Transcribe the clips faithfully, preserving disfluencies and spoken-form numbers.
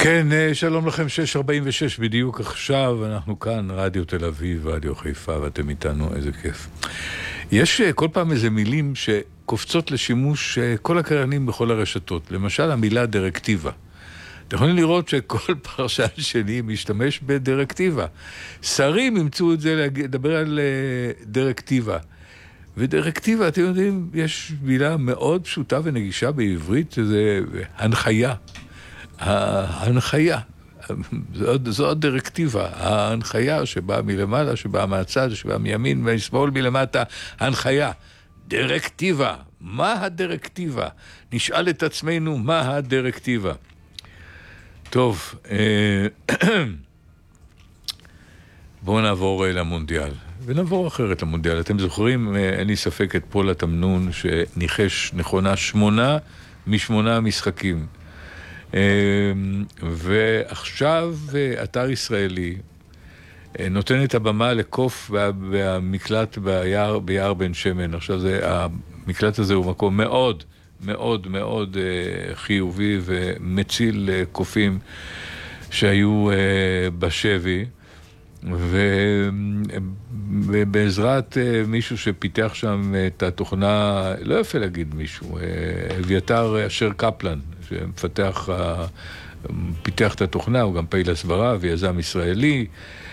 כן, שלום לכם, שש ארבעים ושש בדיוק עכשיו, אנחנו כאן, רדיו תל אביב, רדיו חיפה, ואתם איתנו, איזה כיף. יש כל פעם איזה מילים שקופצות לשימוש כל הקריינים בכל הרשתות, למשל המילה דירקטיבה. אתם יכולים לראות שכל פרשן שלי משתמש בדירקטיבה. שרים ימצאו את זה לדבר על דירקטיבה. ודירקטיבה, אתם יודעים, יש מילה מאוד פשוטה ונגישה בעברית, שזה הנחיה. ההנחיה, זו, זו הדירקטיבה, ההנחיה שבאה מלמעלה, שבאה מהצד, שבאה מימין, משמאל מלמטה, ההנחיה, דירקטיבה, מה הדירקטיבה? נשאל את עצמנו מה הדירקטיבה. טוב, בואו נעבור למונדיאל, ונעבור אחרת למונדיאל. אתם זוכרים, אין לי ספק, את פול התמנון שניחש נכונה שמונה משמונה משחקים. ועכשיו אתר ישראלי נותן את הבמה לקוף במקלט ביער, ביער בן שמן. עכשיו זה, המקלט הזה הוא מקום מאוד מאוד מאוד חיובי ומציל קופים שהיו בשבי, ובעזרת מישהו שפיתח שם את התוכנה, לא יפה להגיד מישהו, אביתר אשר קפלן, שמפתח, פיתח את התוכנה, הוא גם פעיל הסברה ויזם ישראלי,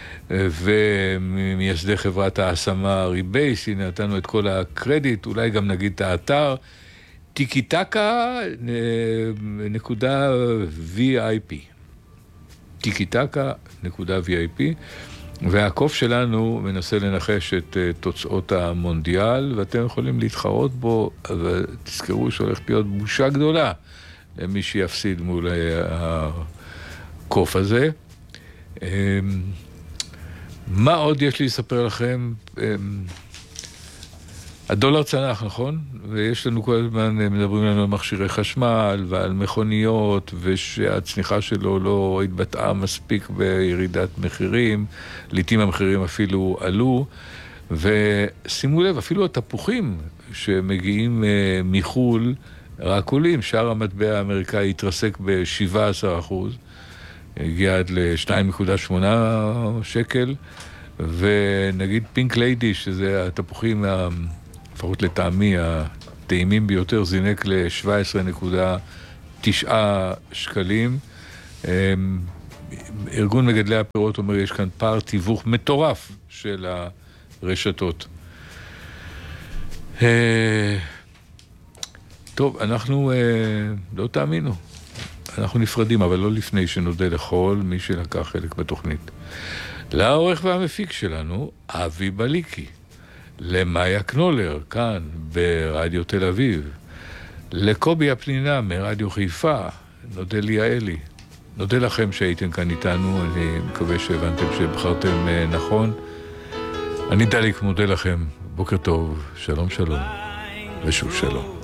ומייסדי חברת ההשמה ריבייס, הנה נתנו את כל הקרדיט, אולי גם נגיד את האתר, טיקי-טקה נקודה וי איי פי. טיקי-טקה נקודה וי איי פי, והקוף שלנו מנסה לנחש את תוצאות המונדיאל, ואתם יכולים להתחרות בו, אבל תזכרו שהולך להיות בושה גדולה למי שיפסיד מול הקוף הזה. מה עוד יש לי לספר לכם? הדולר צנח, נכון? ויש לנו כל הזמן, מדברים לנו על מכשירי חשמל ועל מכוניות, ושהצניחה שלו לא התבטאה מספיק בירידת מחירים, לעתים המחירים אפילו עלו, ושימו לב, אפילו התפוחים שמגיעים מחול רק עולים, שער המטבע האמריקאי התרסק ב-שבעה עשר אחוז, הגיע עד ל-שתיים נקודה שמונה שקל, ונגיד פינק ליידי, שזה התפוחים ה... לפחות לטעמי הטעימים ביותר, זינק ל-שבע עשרה נקודה תשע שקלים. ארגון מגדלי הפירות אומר, יש כאן פער תיווך מטורף של הרשתות. טוב, אנחנו לא תאמינו, אנחנו נפרדים, אבל לא לפני שנודה לכל מי שלקח חלק בתוכנית. לעורך והמפיק שלנו, אבי בליקי. למאיה קנולר, כאן ברדיו תל אביב, לקובי הפנינה מרדיו חיפה, נודה ליאלי, נודה לכם שהייתם כאן איתנו, אני מקווה שהבנתם שבחרתם נכון. אני דליק מודה לכם, בוקר טוב, שלום שלום, ושוב שלום.